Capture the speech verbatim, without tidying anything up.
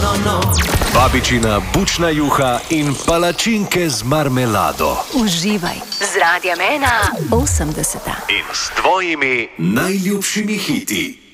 no, no. Babičina bučna juha in palačinke z marmelado. Uživaj z Radiem ena osemdeseta in s tvojimi najljubšimi hiti.